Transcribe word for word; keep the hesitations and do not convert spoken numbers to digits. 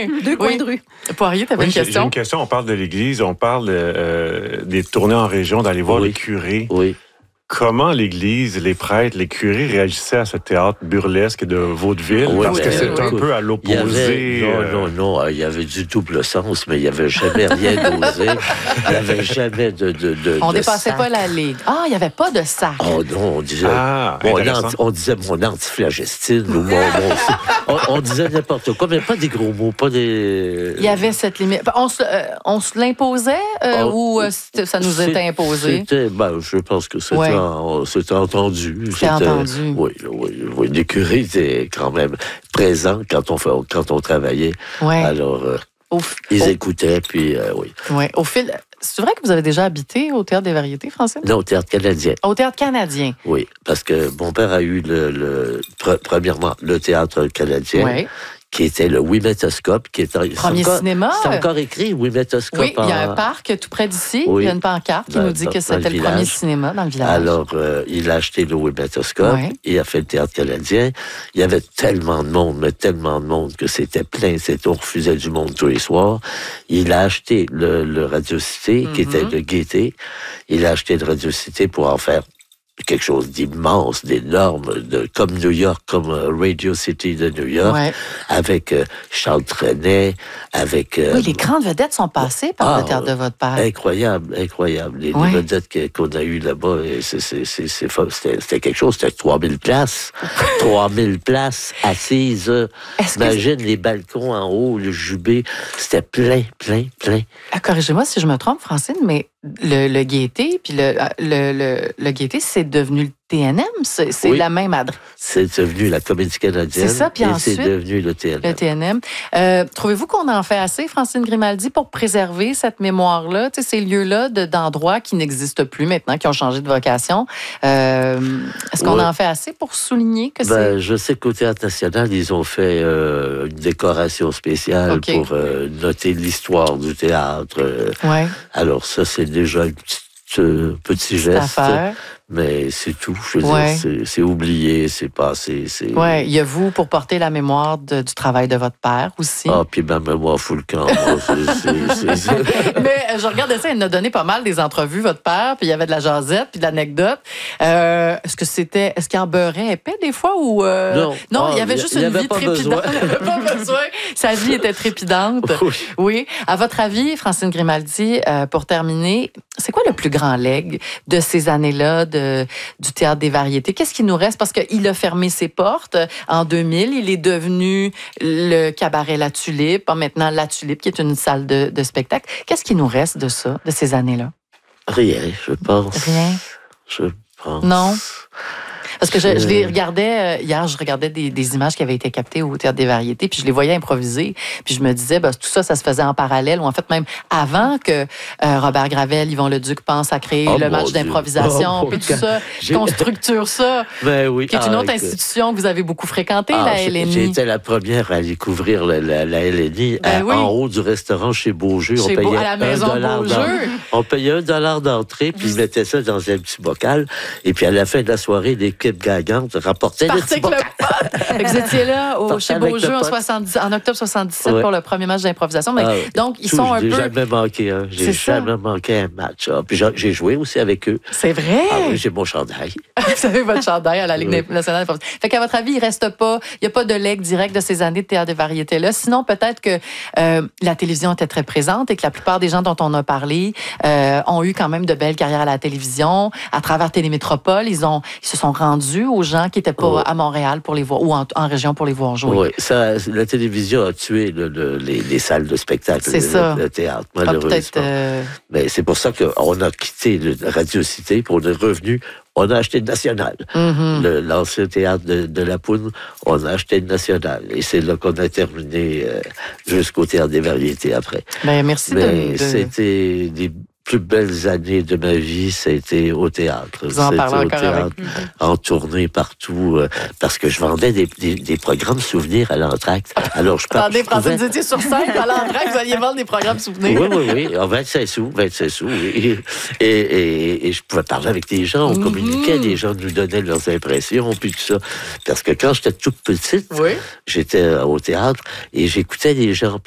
coins. Deux coins oui. de rue. Poirier, tu avais Oui, une j'ai, question? j'ai une question. On parle de l'Église, on parle euh, des tournées en région, d'aller voir Oui. les curés. Oui. Comment l'Église, les prêtres, les curés réagissaient à ce théâtre burlesque de Vaudeville? Oui, Parce que mais, c'est oui. un peu à Il y avait, l'opposé. non, euh, non, non, il y avait du double sens, mais il n'y avait jamais rien d'osé. Il n'y avait jamais de, de, de On de dépassait sac. pas la ligue. Ah, il n'y avait pas de sac. Oh non, on disait, Ah, mon intéressant. anti- on disait mon antiflagestine ou mon, mon- on, on disait n'importe quoi, mais pas des gros mots, pas des... Il y avait cette limite. On se, euh, on se l'imposait euh, Oh, ou euh, c'était- ça nous était C'est- imposé? C'était, ben, je pense que c'était, Ouais. en- c'était entendu. C'était entendu. Oui, oui, oui. Les curés étaient quand même présents quand on, fait, quand on travaillait. Ouais. Alors, euh, Au, ils au- écoutaient, puis euh, oui. ouais. Au fil. C'est vrai que vous avez déjà habité au Théâtre des Variétés, Francine? Non, au Théâtre canadien. Au Théâtre canadien. Oui, parce que mon père a eu, le, le pre- premièrement, le Théâtre canadien, Oui. qui était le Wimétoscope, qui est en- c'est Premier encore, cinéma. C'est encore écrit, Wimétoscope. Oui, il y a en- un parc tout près d'ici. Oui. Il y a une pancarte qui Dans- nous dit dans- que dans c'était le le premier village. cinéma dans le village. Alors, euh, il a acheté le Wimétoscope, Ouais. il a fait le Théâtre canadien. Il y avait tellement de monde, mais tellement de monde que c'était plein. C'était, on refusait du monde tous les soirs. Il a acheté le, le Radio Cité, qui Mhm. était de Gaîté. Il a acheté le Radio Cité pour en faire quelque chose d'immense, d'énorme, de, comme New York, comme euh, Radio City de New York, Ouais. avec euh, Charles Trenet, avec... euh, Oui, les grandes vedettes sont passées par Ah, le théâtre de votre père. Incroyable, incroyable. Les, les Ouais. vedettes que- qu'on a eues là-bas, et c'est, c'est, c'est, c'est fa- c'était, c'était quelque chose, c'était trois mille places. trois mille places assises. Est-ce que- Imagine les balcons en haut, le jubé. C'était plein, plein, plein. Ah, corrigez-moi si je me trompe, Francine, mais le, le Gaîté, puis le, le, le, le Gaîté, c'est devenu le T N M? C'est, c'est Oui. la même adresse, C'est devenu la Comédie canadienne. C'est ça, puis et ensuite, c'est devenu le T N M. le T N M. Euh, trouvez-vous qu'on en fait assez, Francine Grimaldi, pour préserver cette mémoire-là, tu sais, ces lieux-là de, d'endroits qui n'existent plus maintenant, qui ont changé de vocation? Euh, est-ce qu'on Ouais. en fait assez pour souligner que Ben, je sais qu'au Théâtre national, ils ont fait euh, une décoration spéciale OK. pour euh, noter l'histoire du théâtre. Euh, c'est... Oui, Alors ça, c'est déjà un petit, euh, petit cette geste, affaire. mais c'est tout. Je veux Ouais. dire, c'est, c'est oublié, c'est passé. C'est... Oui, il y a vous pour porter la mémoire de- du travail de votre père aussi. Ah, puis ma mémoire fout le camp. moi, c'est, c'est, c'est, c'est... Mais euh, je regardais ça, il nous a donné pas mal des entrevues, votre père, puis il y avait de la jasette, puis de l'anecdote. Euh, est-ce que c'était, est-ce qu'il en beurrait épais des fois ou euh, Non. non, Ah, il y avait il y- juste il y une avait vie pas trépidante. besoin. Il n'y avait pas besoin. Sa vie était trépidante. Oui. Oui. À votre avis, Francine Grimaldi, euh, pour terminer, c'est quoi le plus grand legs de ces années-là de, du Théâtre des Variétés? Qu'est-ce qui nous reste? Parce qu'il a fermé ses portes en deux mille. Il est devenu le cabaret La Tulipe. Maintenant, La Tulipe, qui est une salle de, de spectacle. Qu'est-ce qui nous reste de ça, de ces années-là? Rien, je pense. Rien? Je pense. Non. Parce que je, je les Euh. regardais, euh, hier, je regardais des, des images qui avaient été captées au Théâtre des Variétés, puis je les voyais improviser, puis je me disais, ben, tout ça, ça se faisait en parallèle, ou en fait même avant que euh, Robert Gravel, Yvon Leduc pense à créer Oh, le mon match Dieu. d'improvisation, Oh, puis mon tout ça, J'ai- qu'on structure ça, Ben oui. qui est une Ah, autre écoute. institution que vous avez beaucoup fréquentée, Ah, la j'ai- L N I. J'ai été la première à aller couvrir la, la, la L N I Ben à- oui. en haut du restaurant chez Beaujeu. Chez on Beau- payait à la maison un dollar Beaujeu. d'en- On payait un dollar d'entrée, puis ils mettaient ça dans un petit bocal. Et puis à la fin de la soirée, l'équipe gagnante rapportait le Partez petit avec le bocal. pot. Fait que vous étiez là au, Partez chez avec Beaujeu le en, pot. soixante-dix en octobre soixante-dix-sept Ouais. pour le premier match d'improvisation. Mais, Ah oui. donc, ils Tout, sont un j'ai peu... jamais manqué un. C'est J'ai ça. jamais manqué un match. Ah, puis j'ai j'ai joué aussi avec eux. C'est vrai! Ah oui, j'ai mon chandail. Vous avez votre chandail à la Ligue Oui. nationale d'improvisation. Fait qu'à votre avis, il reste pas, il n'y a pas de legs direct de ces années de théâtre de variété-là. Sinon, peut-être que euh, la télévision était très présente et que la plupart des gens dont on a parlé euh, ont eu quand même de belles carrières à la télévision. À travers Télémétropole, ils, ont, ils se sont rendus aux gens qui n'étaient pas Oui. à Montréal pour les voir ou en, en région pour les voir jouer. Oui, ça, la télévision a tué le- le- les, les salles de spectacle, C'est le, ça. le théâtre, Ah, malheureusement. peut-être. euh, Mais c'est pour ça qu'on a quitté le Radio Cité, puis on est revenu, on a acheté le National. mhm. Le- L'ancien théâtre de, de la Poune, on a acheté le National. Et c'est là qu'on a terminé euh, jusqu'au Théâtre des Variétés après. Ben, merci Mais de, de- c'était des plus belles années de ma vie, c'était au théâtre. Vous en C'était parlez au encore théâtre, avec nous. en tournée partout, euh, parce que je vendais des, des, des programmes souvenirs à l'entracte. Alors, je par- Attendez, je pouvais- Francine, vous étiez sur scène à l'entrée, vous alliez vendre des programmes souvenirs. Oui, oui, oui. En vingt-cinq sous, vingt-cinq sous. Et, et, et, et je pouvais parler avec des gens, on Mhm. communiquait, les gens nous donnaient leurs impressions, puis tout ça. Parce que quand j'étais toute petite, Oui. j'étais au théâtre et j'écoutais les gens.